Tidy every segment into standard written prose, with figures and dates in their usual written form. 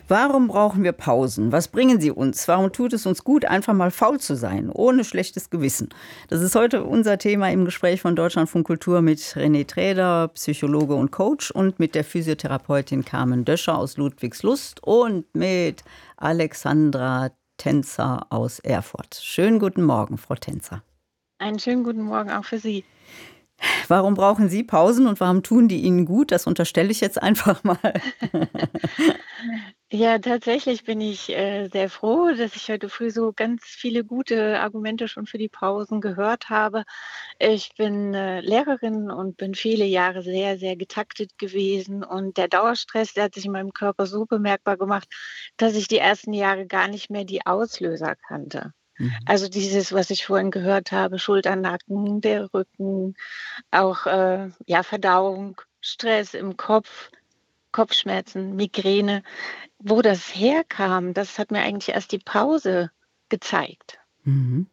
Warum brauchen wir Pausen? Was bringen sie uns? Warum tut es uns gut, einfach mal faul zu sein, ohne schlechtes Gewissen? Das ist heute unser Thema im Gespräch von Deutschlandfunk Kultur mit René Träder, Psychologe und Coach, und mit der Physiotherapeutin Carmen Döscher aus Ludwigslust und mit Alexandra Tänzer aus Erfurt. Schönen guten Morgen, Frau Tänzer. Einen schönen guten Morgen auch für Sie. Warum brauchen Sie Pausen und warum tun die Ihnen gut? Das unterstelle ich jetzt einfach mal. Ja, tatsächlich bin ich sehr froh, dass ich heute früh so ganz viele gute Argumente schon für die Pausen gehört habe. Ich bin Lehrerin und bin viele Jahre sehr, sehr getaktet gewesen. Und der Dauerstress, der hat sich in meinem Körper so bemerkbar gemacht, dass ich die ersten Jahre gar nicht mehr die Auslöser kannte. Mhm. Also dieses, was ich vorhin gehört habe, Schulternacken, der Rücken, auch ja, Verdauung, Stress im Kopf, Kopfschmerzen, Migräne. Wo das herkam, das hat mir eigentlich erst die Pause gezeigt. Mhm.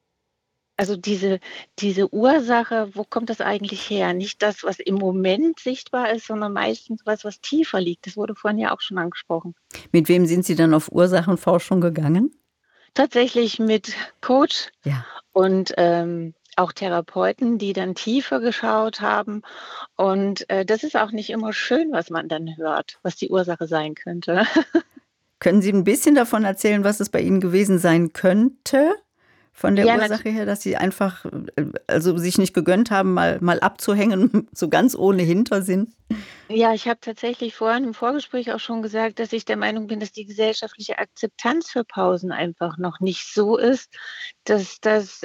Also diese Ursache, wo kommt das eigentlich her? Nicht das, was im Moment sichtbar ist, sondern meistens was tiefer liegt. Das wurde vorhin ja auch schon angesprochen. Mit wem sind Sie dann auf Ursachenforschung gegangen? Tatsächlich mit Coach Ja. und auch Therapeuten, die dann tiefer geschaut haben. Und das ist auch nicht immer schön, was man dann hört, was die Ursache sein könnte. Können Sie ein bisschen davon erzählen, was es bei Ihnen gewesen sein könnte? Von der Ja, Ursache her, dass Sie einfach, also sich nicht gegönnt haben, mal abzuhängen, so ganz ohne Hintersinn? ja, ich habe tatsächlich vorhin im Vorgespräch auch schon gesagt, dass ich der Meinung bin, dass die gesellschaftliche Akzeptanz für Pausen einfach noch nicht so ist, dass das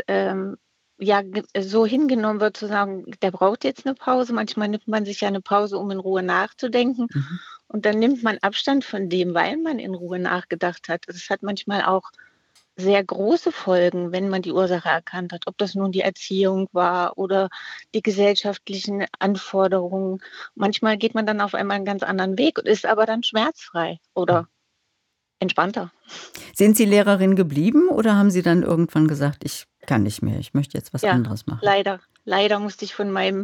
ja so hingenommen wird, zu sagen, der braucht jetzt eine Pause. Manchmal nimmt man sich ja eine Pause, um in Ruhe nachzudenken. Mhm. Und dann nimmt man Abstand von dem, weil man in Ruhe nachgedacht hat. Das hat manchmal auch sehr große Folgen, wenn man die Ursache erkannt hat, ob das nun die Erziehung war oder die gesellschaftlichen Anforderungen. Manchmal geht man dann auf einmal einen ganz anderen Weg und ist aber dann schmerzfrei oder entspannter. Sind Sie Lehrerin geblieben oder haben Sie dann irgendwann gesagt: „Ich kann nicht mehr, ich möchte jetzt was Ja, anderes machen?“ leider musste ich von meinem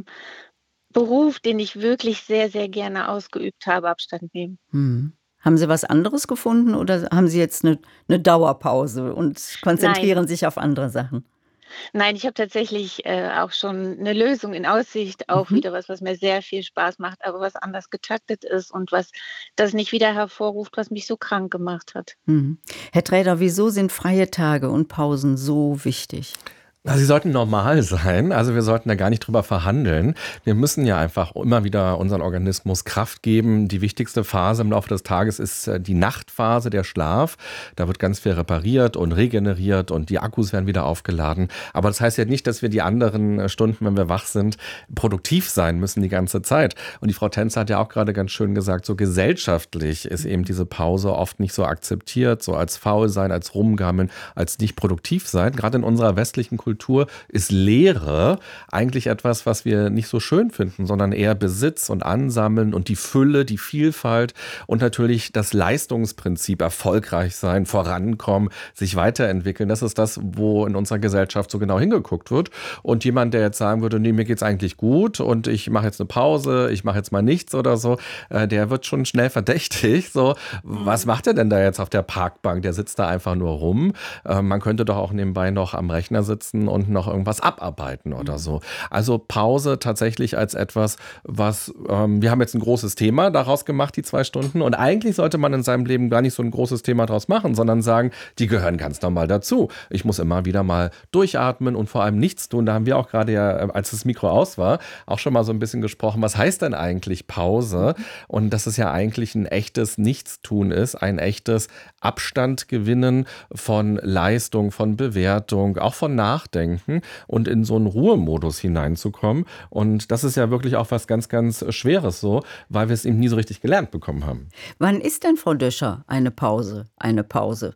Beruf, den ich wirklich sehr, sehr gerne ausgeübt habe, Abstand nehmen. Mhm. Haben Sie was anderes gefunden oder haben Sie jetzt eine Dauerpause und Nein, konzentrieren sich auf andere Sachen? nein, ich habe tatsächlich auch schon eine Lösung in Aussicht, auch Mhm. wieder was mir sehr viel Spaß macht, aber was anders getaktet ist und was das nicht wieder hervorruft, was mich so krank gemacht hat. Mhm. Herr Träder, wieso sind freie Tage und Pausen so wichtig? Na, sie sollten normal sein. Also wir sollten da gar nicht drüber verhandeln. Wir müssen ja einfach immer wieder unseren Organismus Kraft geben. Die wichtigste Phase im Laufe des Tages ist die Nachtphase, der Schlaf. Da wird ganz viel repariert und regeneriert und die Akkus werden wieder aufgeladen. Aber das heißt ja nicht, dass wir die anderen Stunden, wenn wir wach sind, produktiv sein müssen die ganze Zeit. Und die Frau Tänzer hat ja auch gerade ganz schön gesagt, so gesellschaftlich ist eben diese Pause oft nicht so akzeptiert, so als faul sein, als rumgammeln, als nicht produktiv sein. Gerade in unserer westlichen Kultur ist Leere eigentlich etwas, was wir nicht so schön finden, sondern eher Besitz und Ansammeln und die Fülle, die Vielfalt und natürlich das Leistungsprinzip, erfolgreich sein, vorankommen, sich weiterentwickeln. Das ist das, wo in unserer Gesellschaft so genau hingeguckt wird. Und jemand, der jetzt sagen würde, nee, mir geht's eigentlich gut und ich mache jetzt eine Pause, ich mache jetzt mal nichts oder so, der wird schon schnell verdächtig. So, was macht er denn da jetzt auf der Parkbank? Der sitzt da einfach nur rum. Man könnte doch auch nebenbei noch am Rechner sitzen und noch irgendwas abarbeiten oder so. Also Pause tatsächlich als etwas, was, wir haben jetzt ein großes Thema daraus gemacht, die 2 Stunden. Und eigentlich sollte man in seinem Leben gar nicht so ein großes Thema daraus machen, sondern sagen, die gehören ganz normal dazu. Ich muss immer wieder mal durchatmen und vor allem nichts tun. Da haben wir auch gerade ja, als das Mikro aus war, auch schon mal so ein bisschen gesprochen, was heißt denn eigentlich Pause? Und dass es ja eigentlich ein echtes Nichtstun ist, ein echtes Abstand gewinnen von Leistung, von Bewertung, auch von Nachdenken und in so einen Ruhemodus hineinzukommen. Und das ist ja wirklich auch was ganz, ganz Schweres so, weil wir es eben nie so richtig gelernt bekommen haben. Wann ist denn, Frau Döscher, eine Pause eine Pause?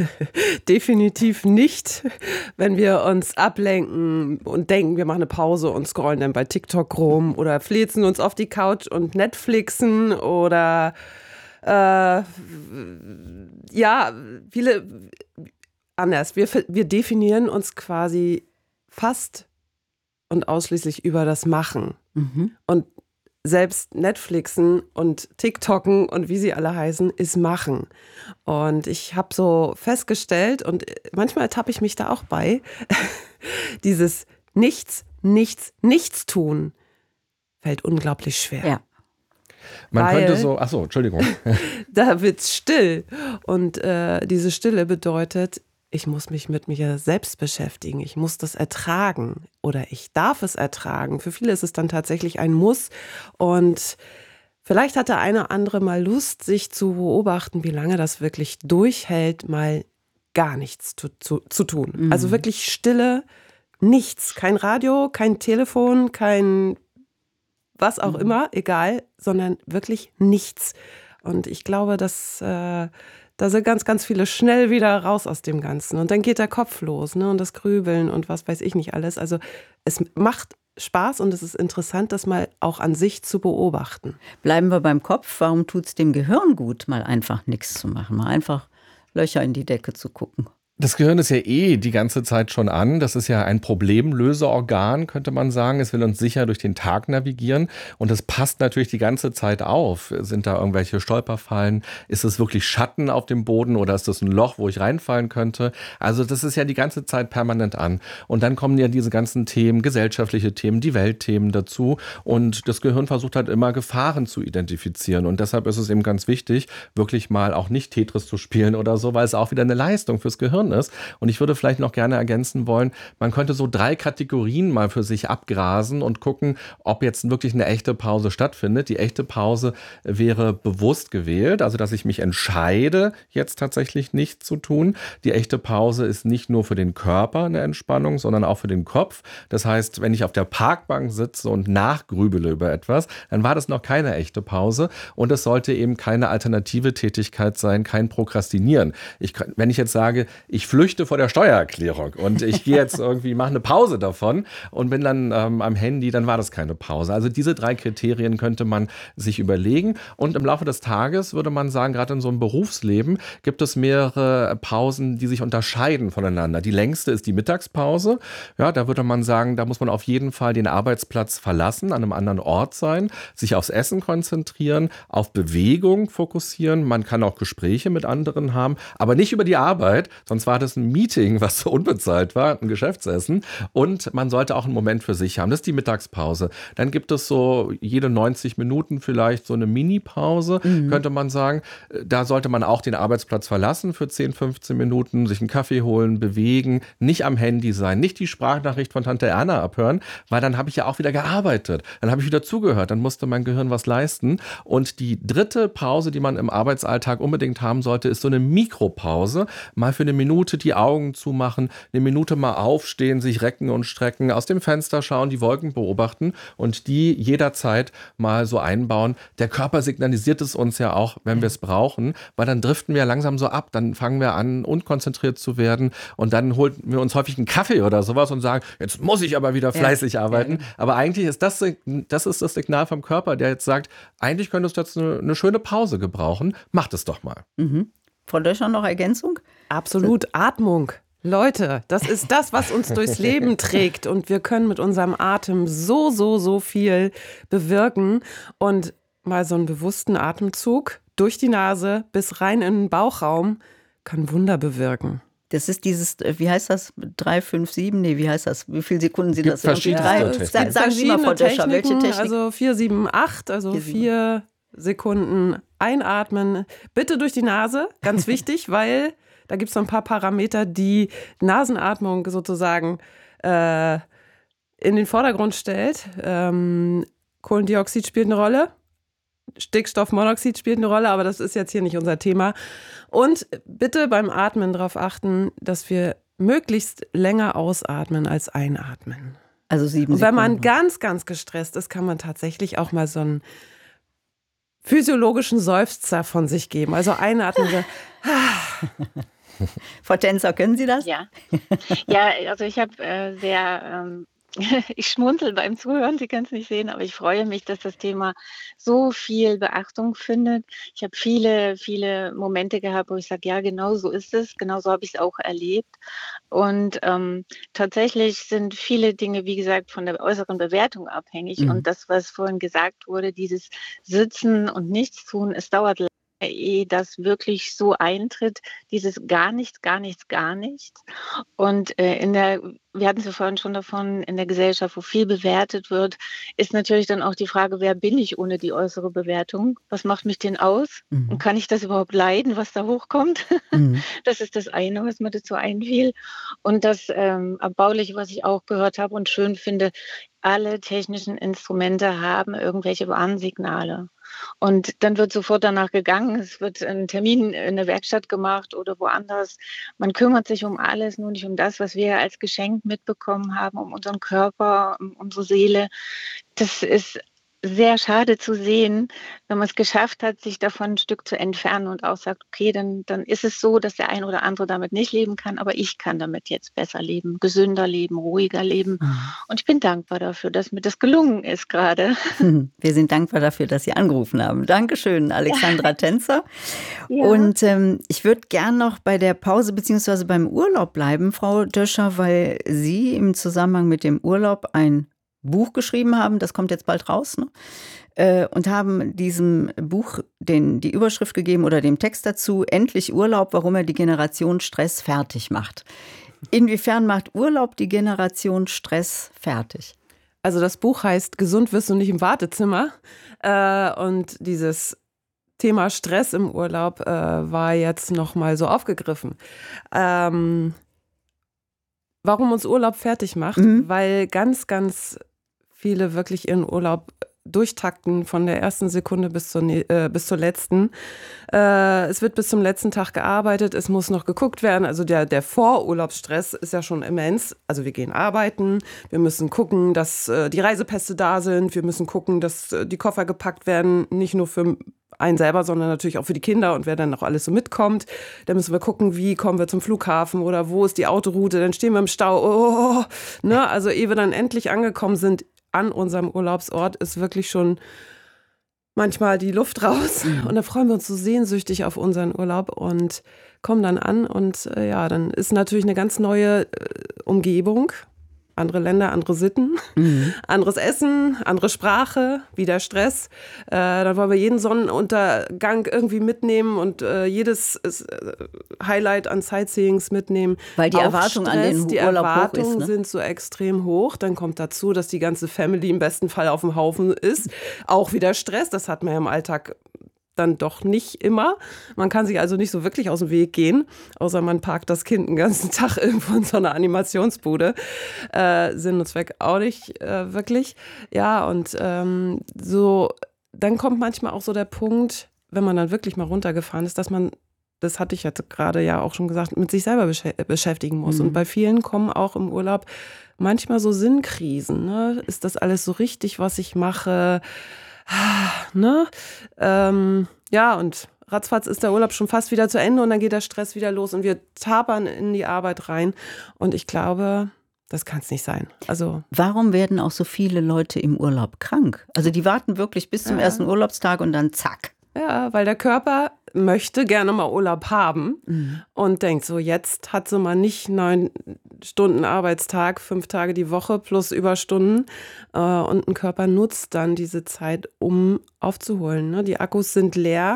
Definitiv nicht, wenn wir uns ablenken und denken, wir machen eine Pause und scrollen dann bei TikTok rum oder flitzen uns auf die Couch und Netflixen oder ja, viele anders. Wir definieren uns quasi fast und ausschließlich über das Machen. Mhm. Und selbst Netflixen und TikToken und wie sie alle heißen, ist machen. Und ich habe so festgestellt, und manchmal ertappe ich mich da auch bei, dieses Nichts tun fällt unglaublich schwer. Ja. Man könnte so, achso, Entschuldigung. Da wird's still. Und diese Stille bedeutet, ich muss mich mit mir selbst beschäftigen. Ich muss das ertragen oder ich darf es ertragen. Für viele ist es dann tatsächlich ein Muss. Und vielleicht hat der eine oder andere mal Lust, sich zu beobachten, wie lange das wirklich durchhält, mal gar nichts zu tun. Mhm. Also wirklich Stille, nichts. Kein Radio, kein Telefon, kein was auch immer, egal, sondern wirklich nichts. Und ich glaube, dass da sind ganz, ganz viele schnell wieder raus aus dem Ganzen. Und dann geht der Kopf los, ne? Und das Grübeln und was weiß ich nicht alles. Also es macht Spaß und es ist interessant, das mal auch an sich zu beobachten. Bleiben wir beim Kopf. Warum tut es dem Gehirn gut, mal einfach nichts zu machen, mal einfach Löcher in die Decke zu gucken? Das Gehirn ist ja die ganze Zeit schon an. Das ist ja ein Problemlöseorgan, könnte man sagen. Es will uns sicher durch den Tag navigieren und es passt natürlich die ganze Zeit auf. Sind da irgendwelche Stolperfallen? Ist es wirklich Schatten auf dem Boden oder ist das ein Loch, wo ich reinfallen könnte? Also das ist ja die ganze Zeit permanent an. Und dann kommen ja diese ganzen Themen, gesellschaftliche Themen, die Weltthemen dazu. Und das Gehirn versucht halt immer Gefahren zu identifizieren. Und deshalb ist es eben ganz wichtig, wirklich mal auch nicht Tetris zu spielen oder so, weil es auch wieder eine Leistung fürs Gehirn ist. Und ich würde vielleicht noch gerne ergänzen wollen, man könnte so 3 Kategorien mal für sich abgrasen und gucken, ob jetzt wirklich eine echte Pause stattfindet. Die echte Pause wäre bewusst gewählt, also dass ich mich entscheide, jetzt tatsächlich nichts zu tun. Die echte Pause ist nicht nur für den Körper eine Entspannung, sondern auch für den Kopf. Das heißt, wenn ich auf der Parkbank sitze und nachgrübele über etwas, dann war das noch keine echte Pause und es sollte eben keine alternative Tätigkeit sein, kein Prokrastinieren. Wenn ich jetzt sage, ich flüchte vor der Steuererklärung und ich gehe jetzt irgendwie, mache eine Pause davon und bin dann am Handy, dann war das keine Pause. Also diese 3 Kriterien könnte man sich überlegen und im Laufe des Tages würde man sagen, gerade in so einem Berufsleben gibt es mehrere Pausen, die sich unterscheiden voneinander. Die längste ist die Mittagspause. Ja, da würde man sagen, da muss man auf jeden Fall den Arbeitsplatz verlassen, an einem anderen Ort sein, sich aufs Essen konzentrieren, auf Bewegung fokussieren. Man kann auch Gespräche mit anderen haben, aber nicht über die Arbeit, sonst war das ein Meeting, was so unbezahlt war, ein Geschäftsessen. Und man sollte auch einen Moment für sich haben. Das ist die Mittagspause. Dann gibt es so jede 90 Minuten vielleicht so eine Mini-Pause, könnte man sagen. Da sollte man auch den Arbeitsplatz verlassen für 10, 15 Minuten, sich einen Kaffee holen, bewegen, nicht am Handy sein, nicht die Sprachnachricht von Tante Erna abhören, weil dann habe ich ja auch wieder gearbeitet. Dann habe ich wieder zugehört, dann musste mein Gehirn was leisten. Und die 3. Pause, die man im Arbeitsalltag unbedingt haben sollte, ist so eine Mikropause. Mal für eine Minute die Augen zumachen, eine Minute mal aufstehen, sich recken und strecken, aus dem Fenster schauen, die Wolken beobachten und die jederzeit mal so einbauen. Der Körper signalisiert es uns ja auch, wenn wir es brauchen, weil dann driften wir langsam so ab, dann fangen wir an, unkonzentriert zu werden und dann holen wir uns häufig einen Kaffee oder sowas und sagen, jetzt muss ich aber wieder fleißig arbeiten. Aber eigentlich ist das ist das Signal vom Körper, der jetzt sagt, eigentlich könntest du jetzt eine schöne Pause gebrauchen, mach das doch mal. Frau Döscher, noch Ergänzung? Absolut. Atmung. Leute, das ist das, was uns durchs Leben trägt. Und wir können mit unserem Atem so viel bewirken. Und mal so einen bewussten Atemzug durch die Nase bis rein in den Bauchraum kann Wunder bewirken. Das ist dieses, wie heißt das, 3, 5, 7? Nee, wie heißt das? Wie viele Sekunden sind das? Verschiedene Sagen Sie mal, Frau Döscher, welche Technik? Also 4, 7, 8, also 4 Sekunden einatmen. Bitte durch die Nase, ganz wichtig, weil da gibt es so ein paar Parameter, die Nasenatmung sozusagen in den Vordergrund stellt. Kohlendioxid spielt eine Rolle. Stickstoffmonoxid spielt eine Rolle, aber das ist jetzt hier nicht unser Thema. Und bitte beim Atmen darauf achten, dass wir möglichst länger ausatmen als einatmen. Also 7 Sekunden. Und wenn man ganz, ganz gestresst ist, kann man tatsächlich auch mal so einen physiologischen Seufzer von sich geben. Also einatmen. Frau Tänzer, können Sie das? Ja, ja, also ich habe sehr Ich schmunzel beim Zuhören, Sie können es nicht sehen, aber ich freue mich, dass das Thema so viel Beachtung findet. Ich habe viele, viele Momente gehabt, wo ich sage, ja, genau so ist es, genau so habe ich es auch erlebt. Und tatsächlich sind viele Dinge, wie gesagt, von der äußeren Bewertung abhängig. Mhm. Und das, was vorhin gesagt wurde, dieses Sitzen und Nichtstun, es dauert lange, ehe das wirklich so eintritt, dieses gar nichts, gar nichts, gar nichts. Und wir hatten es ja vorhin schon davon, in der Gesellschaft, wo viel bewertet wird, ist natürlich dann auch die Frage, wer bin ich ohne die äußere Bewertung? Was macht mich denn aus? Und Mhm. kann ich das überhaupt leiden, was da hochkommt? Mhm. Das ist das eine, was mir dazu einfiel. Und das Erbauliche, was ich auch gehört habe und schön finde, alle technischen Instrumente haben irgendwelche Warnsignale. Und dann wird sofort danach gegangen. Es wird ein Termin in der Werkstatt gemacht oder woanders. Man kümmert sich um alles, nur nicht um das, was wir als Geschenk mitbekommen haben, um unseren Körper, um unsere Seele. Das ist sehr schade zu sehen, wenn man es geschafft hat, sich davon ein Stück zu entfernen und auch sagt, okay, dann ist es so, dass der ein oder andere damit nicht leben kann, aber ich kann damit jetzt besser leben, gesünder leben, ruhiger leben. Mhm. Und ich bin dankbar dafür, dass mir das gelungen ist gerade. Wir sind dankbar dafür, dass Sie angerufen haben. Dankeschön, Alexandra Tänzer. Ja. Und ich würde gern noch bei der Pause bzw. beim Urlaub bleiben, Frau Döscher, weil Sie im Zusammenhang mit dem Urlaub ein Buch geschrieben haben, das kommt jetzt bald raus, ne? Und haben diesem Buch die Überschrift gegeben oder dem Text dazu, Endlich Urlaub, warum er die Generation Stress fertig macht. Inwiefern macht Urlaub die Generation Stress fertig? Also das Buch heißt Gesund wirst du nicht im Wartezimmer. Und dieses Thema Stress im Urlaub war jetzt nochmal so aufgegriffen. Warum uns Urlaub fertig macht? Weil ganz, ganz viele wirklich ihren Urlaub durchtakten von der ersten Sekunde bis zur letzten. Es wird bis zum letzten Tag gearbeitet, es muss noch geguckt werden. Also der Vorurlaubsstress ist ja schon immens. Also wir gehen arbeiten, wir müssen gucken, dass die Reisepässe da sind, wir müssen gucken, dass die Koffer gepackt werden, nicht nur für einen selber, sondern natürlich auch für die Kinder und wer dann noch alles so mitkommt. Dann müssen wir gucken, wie kommen wir zum Flughafen oder wo ist die Autoroute, dann stehen wir im Stau. Ne? Also ehe wir dann endlich angekommen sind an unserem Urlaubsort, ist wirklich schon manchmal die Luft raus. Und da freuen wir uns so sehnsüchtig auf unseren Urlaub und kommen dann an. Und dann ist natürlich eine ganz neue Umgebung. Andere Länder, andere Sitten, anderes Essen, andere Sprache, wieder Stress. Dann wollen wir jeden Sonnenuntergang irgendwie mitnehmen und jedes Highlight an Sightseeings mitnehmen. Weil die Auch Erwartung an den die Urlaub hoch Erwartungen ist, ne? sind so extrem hoch. Dann kommt dazu, dass die ganze Family im besten Fall auf dem Haufen ist. Auch wieder Stress, das hat man ja im Alltag dann doch nicht immer. Man kann sich also nicht so wirklich aus dem Weg gehen, außer man parkt das Kind den ganzen Tag irgendwo in so einer Animationsbude. Sinn und Zweck auch nicht wirklich. Ja, und so, dann kommt manchmal auch so der Punkt, wenn man dann wirklich mal runtergefahren ist, dass man, das hatte ich jetzt gerade ja auch schon gesagt, mit sich selber beschäftigen muss. Und bei vielen kommen auch im Urlaub manchmal so Sinnkrisen. Ne? Ist das alles so richtig, was ich mache? Ne? Und ratzfatz ist der Urlaub schon fast wieder zu Ende und dann geht der Stress wieder los und wir tapern in die Arbeit rein. Und ich glaube, das kann es nicht sein. Also warum werden auch so viele Leute im Urlaub krank? Also die warten wirklich bis zum ersten Urlaubstag und dann zack. Ja, weil der Körper möchte gerne mal Urlaub haben und denkt so, jetzt hat sie mal nicht 9 Stunden Arbeitstag, 5 Tage die Woche plus Überstunden und ein Körper nutzt dann diese Zeit, um aufzuholen. Ne? Die Akkus sind leer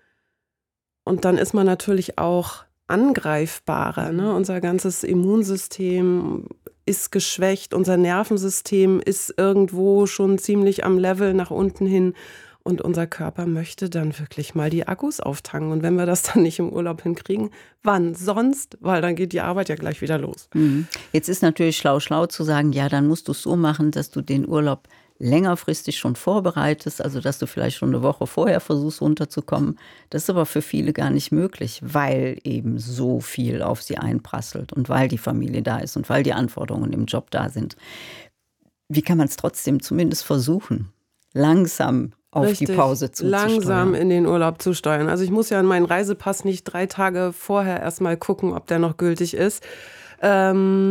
und dann ist man natürlich auch angreifbarer. Ne? Unser ganzes Immunsystem ist geschwächt, unser Nervensystem ist irgendwo schon ziemlich am Level nach unten hin. Und unser Körper möchte dann wirklich mal die Akkus auftanken. Und wenn wir das dann nicht im Urlaub hinkriegen, wann sonst? Weil dann geht die Arbeit ja gleich wieder los. Jetzt ist natürlich schlau zu sagen, ja, dann musst du es so machen, dass du den Urlaub längerfristig schon vorbereitest, also dass du vielleicht schon eine Woche vorher versuchst runterzukommen. Das ist aber für viele gar nicht möglich, weil eben so viel auf sie einprasselt und weil die Familie da ist und weil die Anforderungen im Job da sind. Wie kann man es trotzdem zumindest versuchen, langsam auf die Pause zuzusteuern? Langsam in den Urlaub zu steuern. Also ich muss ja in meinen Reisepass nicht 3 Tage vorher erstmal gucken, ob der noch gültig ist. Und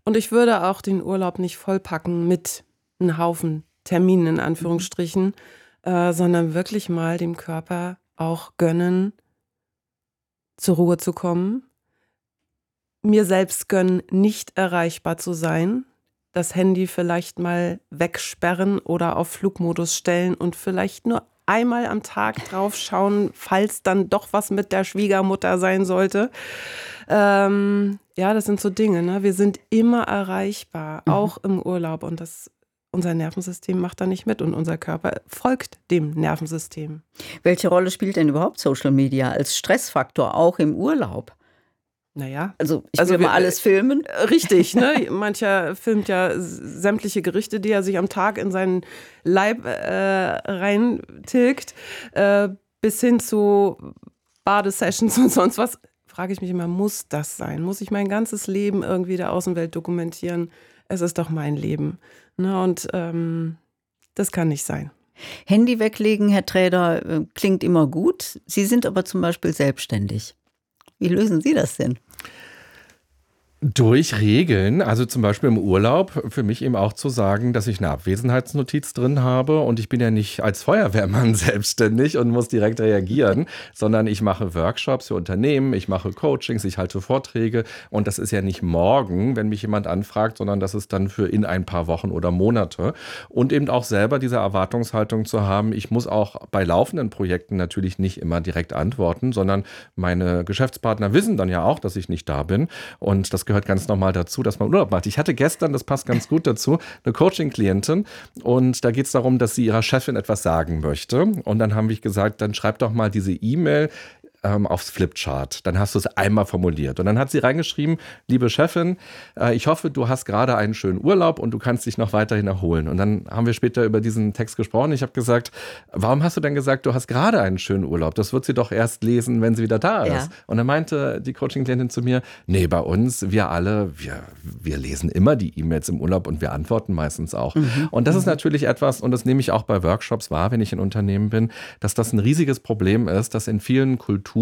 Und ich würde auch den Urlaub nicht vollpacken mit einem Haufen Terminen in Anführungsstrichen, sondern wirklich mal dem Körper auch gönnen, zur Ruhe zu kommen, mir selbst gönnen, nicht erreichbar zu sein, das Handy vielleicht mal wegsperren oder auf Flugmodus stellen und vielleicht nur einmal am Tag drauf schauen, falls dann doch was mit der Schwiegermutter sein sollte. Ja, das sind so Dinge, ne? Wir sind immer erreichbar, auch im Urlaub, und unser Nervensystem macht da nicht mit und unser Körper folgt dem Nervensystem. Welche Rolle spielt denn überhaupt Social Media als Stressfaktor auch im Urlaub? Naja. Also ich will mal alles filmen. Richtig, ne? Mancher filmt ja sämtliche Gerichte, die er sich am Tag in seinen Leib reintilgt, bis hin zu Badesessions und sonst was. Frage ich mich immer, muss das sein? Muss ich mein ganzes Leben irgendwie der Außenwelt dokumentieren? Es ist doch mein Leben. Ne? Und das kann nicht sein. Handy weglegen, Herr Träder, klingt immer gut. Sie sind aber zum Beispiel selbstständig. Wie lösen Sie das denn? Durch Regeln, also zum Beispiel im Urlaub, für mich eben auch zu sagen, dass ich eine Abwesenheitsnotiz drin habe, und ich bin ja nicht als Feuerwehrmann selbstständig und muss direkt reagieren, sondern ich mache Workshops für Unternehmen, ich mache Coachings, ich halte Vorträge, und das ist ja nicht morgen, wenn mich jemand anfragt, sondern das ist dann für in ein paar Wochen oder Monate, und eben auch selber diese Erwartungshaltung zu haben, ich muss auch bei laufenden Projekten natürlich nicht immer direkt antworten, sondern meine Geschäftspartner wissen dann ja auch, dass ich nicht da bin, und das gehört ganz normal dazu, dass man Urlaub macht. Ich hatte gestern, das passt ganz gut dazu, eine Coaching-Klientin, und da geht es darum, dass sie ihrer Chefin etwas sagen möchte, und dann haben wir gesagt, dann schreib doch mal diese E-Mail aufs Flipchart. Dann hast du es einmal formuliert. Und dann hat sie reingeschrieben, liebe Chefin, ich hoffe, du hast gerade einen schönen Urlaub und du kannst dich noch weiterhin erholen. Und dann haben wir später über diesen Text gesprochen. Ich habe gesagt, warum hast du denn gesagt, du hast gerade einen schönen Urlaub? Das wird sie doch erst lesen, wenn sie wieder da ist. Ja. Und dann meinte die Coaching-Klientin zu mir, nee, bei uns, wir alle, wir lesen immer die E-Mails im Urlaub und wir antworten meistens auch. Und das ist natürlich etwas, und das nehme ich auch bei Workshops wahr, wenn ich in Unternehmen bin, dass das ein riesiges Problem ist, dass in vielen Kulturen,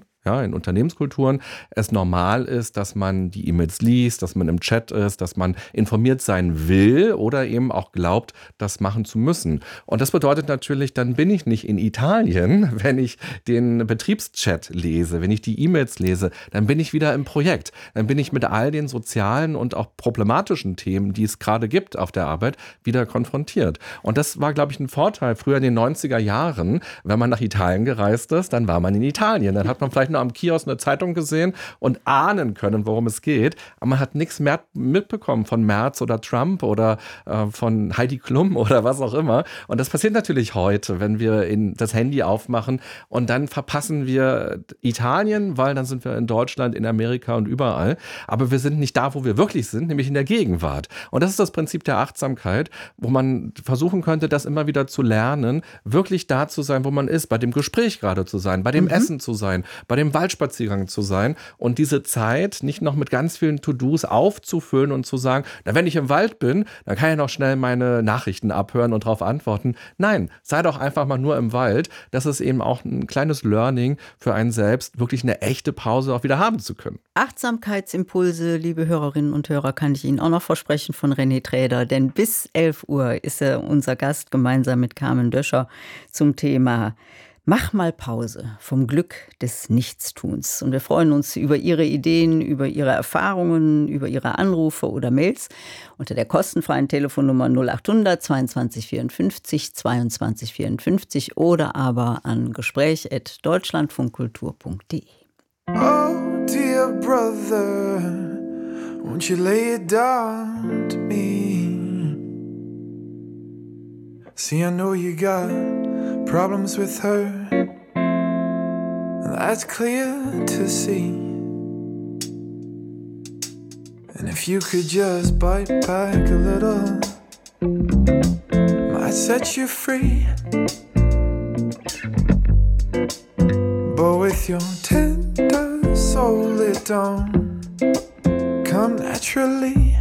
in Unternehmenskulturen, es normal ist, dass man die E-Mails liest, dass man im Chat ist, dass man informiert sein will oder eben auch glaubt, das machen zu müssen. Und das bedeutet natürlich, dann bin ich nicht in Italien, wenn ich den Betriebschat lese, wenn ich die E-Mails lese, dann bin ich wieder im Projekt. Dann bin ich mit all den sozialen und auch problematischen Themen, die es gerade gibt auf der Arbeit, wieder konfrontiert. Und das war, glaube ich, ein Vorteil früher in den 90er Jahren, wenn man nach Italien gereist ist, dann war man in Italien. Dann hat man vielleicht nur am Kiosk eine Zeitung gesehen und ahnen können, worum es geht. Aber man hat nichts mehr mitbekommen von Merz oder Trump oder von Heidi Klum oder was auch immer. Und das passiert natürlich heute, wenn wir das Handy aufmachen, und dann verpassen wir Italien, weil dann sind wir in Deutschland, in Amerika und überall. Aber wir sind nicht da, wo wir wirklich sind, nämlich in der Gegenwart. Und das ist das Prinzip der Achtsamkeit, wo man versuchen könnte, das immer wieder zu lernen, wirklich da zu sein, wo man ist, bei dem Gespräch gerade zu sein, bei dem Essen zu sein, bei dem Waldspaziergang zu sein, und diese Zeit nicht noch mit ganz vielen To-Dos aufzufüllen und zu sagen, na, wenn ich im Wald bin, dann kann ich noch schnell meine Nachrichten abhören und darauf antworten. Nein, sei doch einfach mal nur im Wald. Das ist eben auch ein kleines Learning für einen selbst, wirklich eine echte Pause auch wieder haben zu können. Achtsamkeitsimpulse, liebe Hörerinnen und Hörer, kann ich Ihnen auch noch versprechen von René Träder, denn bis 11 Uhr ist er unser Gast gemeinsam mit Carmen Döscher zum Thema Mach mal Pause vom Glück des Nichtstuns. Und wir freuen uns über Ihre Ideen, über Ihre Erfahrungen, über Ihre Anrufe oder Mails unter der kostenfreien Telefonnummer 0800 22 54 22 54 oder aber an gespräch@deutschlandfunkkultur.de. Oh, dear brother, won't you lay it down to me? See, I know you got problems with her, that's clear to see. And if you could just bite back a little, might set you free. But with your tender soul, it don't come naturally.